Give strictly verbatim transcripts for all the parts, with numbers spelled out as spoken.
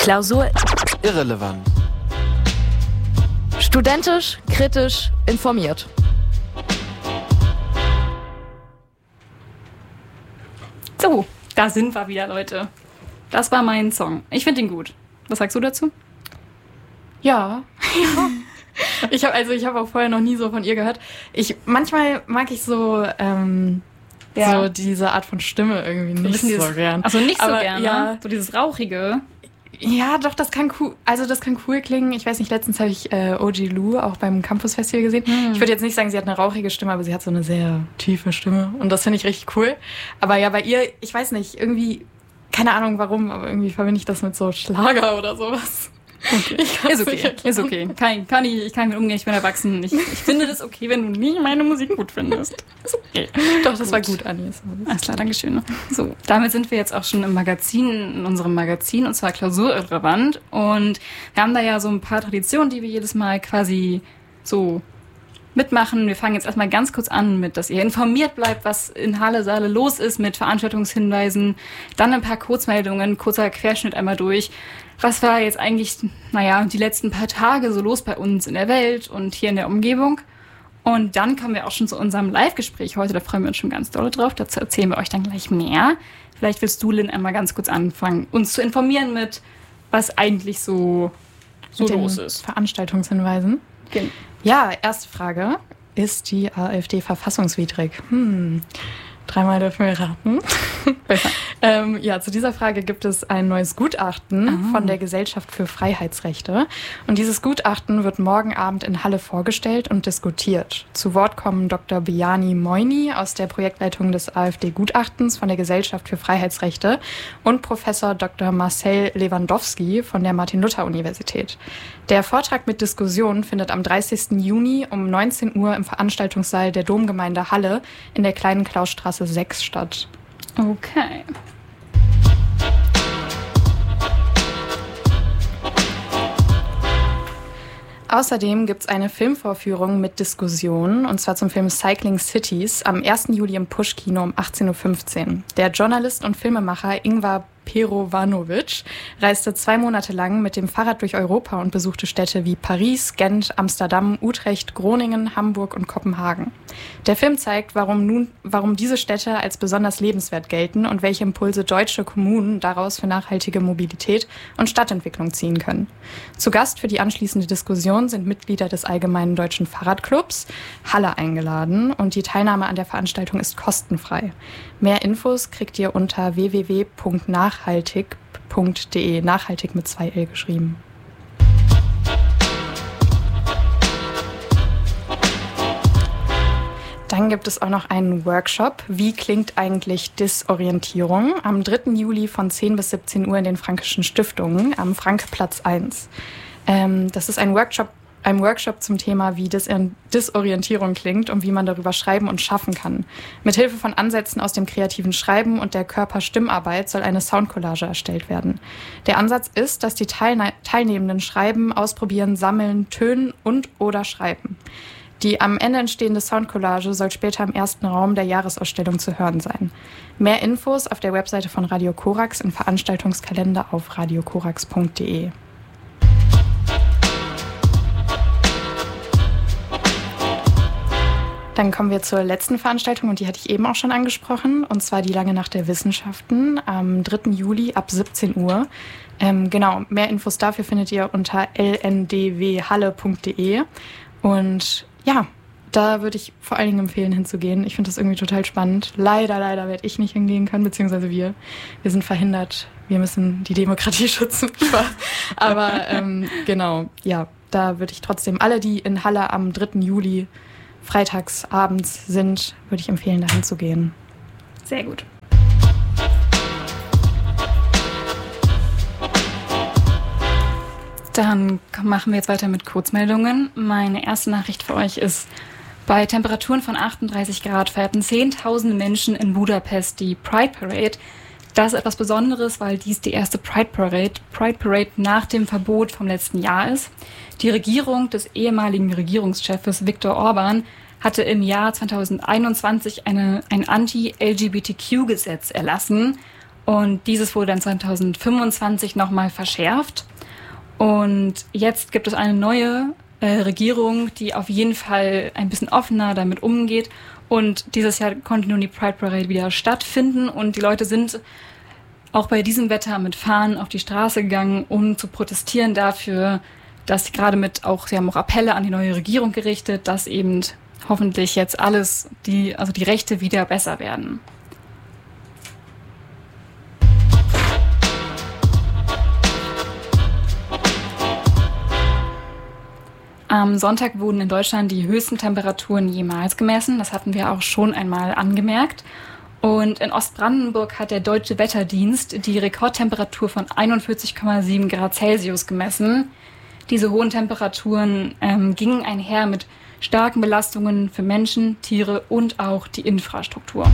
Klausur irrelevant. Studentisch, kritisch, informiert. So, da sind wir wieder, Leute. Das war mein Song. Ich finde ihn gut. Was sagst du dazu? Ja. ich habe also ich habe auch vorher noch nie so von ihr gehört. Ich manchmal mag ich so ähm, ja. so diese Art von Stimme irgendwie nicht so, dieses, gern. Also nicht so Aber, gern, ja. ne? So dieses Rauchige. Ja, doch, das kann cool, also das kann cool klingen. Ich weiß nicht, letztens habe ich äh, O G Lou auch beim Campus Festival gesehen. Hm. Ich würde jetzt nicht sagen, sie hat eine rauchige Stimme, aber sie hat so eine sehr tiefe Stimme und das finde ich richtig cool. Aber ja, bei ihr, ich weiß nicht, irgendwie, keine Ahnung warum, aber irgendwie verbinde ich das mit so Schlager oder sowas. Okay. Ist okay, ist okay. Kann, kann ich, ich kann mit umgehen, ich bin erwachsen. Ich, ich finde das okay, wenn du nie meine Musik gut findest. Ist okay. Doch, das gut. war gut, Anni. Alles klar, danke schön. So, damit sind wir jetzt auch schon im Magazin, in unserem Magazin, und zwar klausurirrelevant. Und wir haben da ja so ein paar Traditionen, die wir jedes Mal quasi so mitmachen. Wir fangen jetzt erstmal ganz kurz an mit, dass ihr informiert bleibt, was in Halle Saale los ist mit Veranstaltungshinweisen. Dann ein paar Kurzmeldungen, kurzer Querschnitt einmal durch. Was war jetzt eigentlich, naja, die letzten paar Tage so los bei uns in der Welt und hier in der Umgebung? Und dann kommen wir auch schon zu unserem Live-Gespräch heute. Da freuen wir uns schon ganz doll drauf. Dazu erzählen wir euch dann gleich mehr. Vielleicht willst du, Lynn, einmal ganz kurz anfangen, uns zu informieren mit, was eigentlich so, so los ist. Veranstaltungshinweisen. Genau. Ja, erste Frage. Ist die AfD verfassungswidrig? Hm, dreimal dürfen wir raten. ähm, ja, zu dieser Frage gibt es ein neues Gutachten ah. von der Gesellschaft für Freiheitsrechte. Und dieses Gutachten wird morgen Abend in Halle vorgestellt und diskutiert. Zu Wort kommen Doktor Biani Moini aus der Projektleitung des AfD-Gutachtens von der Gesellschaft für Freiheitsrechte und Professor Doktor Marcel Lewandowski von der Martin-Luther-Universität. Der Vortrag mit Diskussion findet am dreißigsten Juni um neunzehn Uhr im Veranstaltungssaal der Domgemeinde Halle in der Kleinen Klausstraße sechs statt. Okay. Außerdem gibt es eine Filmvorführung mit Diskussionen, und zwar zum Film Cycling Cities am ersten Juli im Push-Kino um achtzehn Uhr fünfzehn. Der Journalist und Filmemacher Ingvar Perovanovic reiste zwei Monate lang mit dem Fahrrad durch Europa und besuchte Städte wie Paris, Gent, Amsterdam, Utrecht, Groningen, Hamburg und Kopenhagen. Der Film zeigt, warum nun, warum diese Städte als besonders lebenswert gelten und welche Impulse deutsche Kommunen daraus für nachhaltige Mobilität und Stadtentwicklung ziehen können. Zu Gast für die anschließende Diskussion sind Mitglieder des Allgemeinen Deutschen Fahrradclubs Halle eingeladen und die Teilnahme an der Veranstaltung ist kostenfrei. Mehr Infos kriegt ihr unter w w w punkt nachhaltig punkt d e, nachhaltig mit zwei L geschrieben. Dann gibt es auch noch einen Workshop. Wie klingt eigentlich Disorientierung? Am dritten Juli von zehn bis siebzehn Uhr in den Frankischen Stiftungen am Franke-Platz eins. Ähm, das ist ein Workshop, ein Workshop zum Thema, wie Dis- Disorientierung klingt und wie man darüber schreiben und schaffen kann. Mithilfe von Ansätzen aus dem kreativen Schreiben und der Körper-Stimmarbeit soll eine Soundcollage erstellt werden. Der Ansatz ist, dass die Teilne- Teilnehmenden schreiben, ausprobieren, sammeln, tönen und oder schreiben. Die am Ende entstehende Soundcollage soll später im ersten Raum der Jahresausstellung zu hören sein. Mehr Infos auf der Webseite von Radio Korax im Veranstaltungskalender auf radio korax punkt d e. Dann kommen wir zur letzten Veranstaltung und die hatte ich eben auch schon angesprochen, und zwar die Lange Nacht der Wissenschaften am dritten Juli ab siebzehn Uhr. Ähm, genau, mehr Infos dafür findet ihr unter l n d w halle punkt d e. Und ja, da würde ich vor allen Dingen empfehlen, hinzugehen. Ich finde das irgendwie total spannend. Leider, leider werde ich nicht hingehen können, beziehungsweise wir. Wir sind verhindert. Wir müssen die Demokratie schützen. Aber ähm, genau, ja, da würde ich trotzdem alle, die in Halle am dritten Juli freitags abends sind, würde ich empfehlen, dahin zu gehen. Sehr gut. Dann machen wir jetzt weiter mit Kurzmeldungen. Meine erste Nachricht für euch ist, bei Temperaturen von achtunddreißig Grad feierten zehntausende Menschen in Budapest die Pride Parade. Das ist etwas Besonderes, weil dies die erste Pride Parade, Pride Parade nach dem Verbot vom letzten Jahr ist. Die Regierung des ehemaligen Regierungschefs Viktor Orban hatte im Jahr zweitausendeinundzwanzig eine, ein Anti-L G B T Q-Gesetz erlassen. Und dieses wurde dann zweitausendfünfundzwanzig nochmal verschärft. Und jetzt gibt es eine neue äh, Regierung, die auf jeden Fall ein bisschen offener damit umgeht. Und dieses Jahr konnte nun die Pride Parade wieder stattfinden. Und die Leute sind auch bei diesem Wetter mit Fahnen auf die Straße gegangen, um zu protestieren dafür, dass sie gerade mit auch, sie haben auch Appelle an die neue Regierung gerichtet, dass eben hoffentlich jetzt alles, die, also die Rechte wieder besser werden. Am Sonntag wurden in Deutschland die höchsten Temperaturen jemals gemessen. Das hatten wir auch schon einmal angemerkt. Und in Ostbrandenburg hat der Deutsche Wetterdienst die Rekordtemperatur von einundvierzig Komma sieben Grad Celsius gemessen. Diese hohen Temperaturen ähm, gingen einher mit starken Belastungen für Menschen, Tiere und auch die Infrastruktur.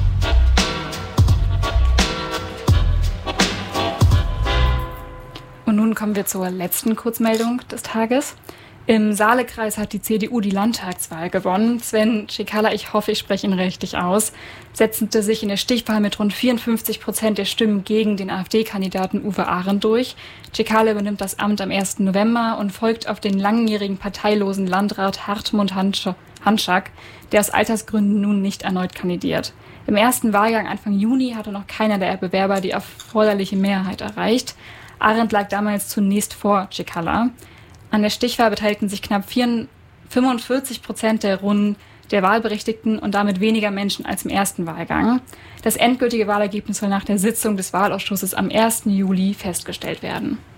Und nun kommen wir zur letzten Kurzmeldung des Tages. Im Saalekreis hat die C D U die Landtagswahl gewonnen. Sven Cicala, ich hoffe, ich spreche ihn richtig aus, setzte sich in der Stichwahl mit rund vierundfünfzig Prozent der Stimmen gegen den AfD-Kandidaten Uwe Arendt durch. Cicala übernimmt das Amt am ersten November und folgt auf den langjährigen parteilosen Landrat Hartmut Hanschak, der aus Altersgründen nun nicht erneut kandidiert. Im ersten Wahlgang Anfang Juni hatte noch keiner der Bewerber die erforderliche Mehrheit erreicht. Arendt lag damals zunächst vor Cicala. An der Stichwahl beteiligten sich knapp fünfundvierzig Prozent der Runden der Wahlberechtigten und damit weniger Menschen als im ersten Wahlgang. Das endgültige Wahlergebnis soll nach der Sitzung des Wahlausschusses am ersten Juli festgestellt werden.